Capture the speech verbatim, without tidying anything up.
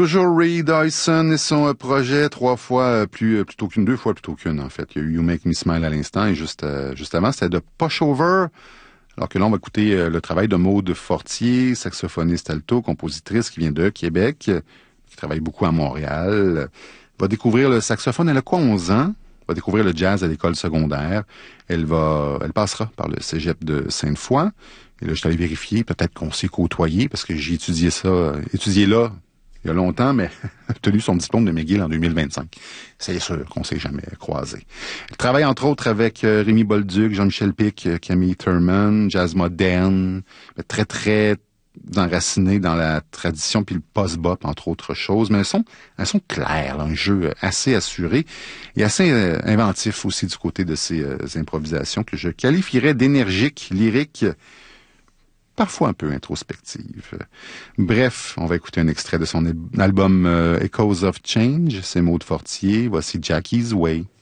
Toujours Reed Dyson et son euh, projet, trois fois euh, plus euh, plutôt qu'une, deux fois plutôt qu'une en fait. Il y a eu You Make Me Smile à l'instant et juste, euh, juste avant, c'était de Pushover. Alors que là, on va écouter euh, le travail de Maude Fortier, saxophoniste alto, compositrice qui vient de Québec, euh, qui travaille beaucoup à Montréal. Euh, va découvrir le saxophone, elle a quoi, onze ans? Va découvrir le jazz à l'école secondaire. Elle va, elle passera par le cégep de Sainte-Foy. Et là, je suis allé vérifier, peut-être qu'on s'est côtoyé, parce que j'ai étudié ça, euh, étudié là, il y a longtemps, mais obtenu son diplôme de McGill en deux mille vingt-cinq. C'est sûr qu'on s'est jamais croisé. Elle travaille entre autres avec euh, Rémi Bolduc, Jean-Michel Pic, euh, Camille Thurman, jazz moderne, mais très très enracinée dans la tradition puis le post-bop entre autres choses. Mais elles sont elles sont claires, là, un jeu assez assuré et assez euh, inventif aussi du côté de ces euh, improvisations que je qualifierais d'énergiques, lyriques, parfois un peu introspective. Bref, on va écouter un extrait de son album euh, Echoes of Change, c'est Maude Fortier. Voici Jackie's Way.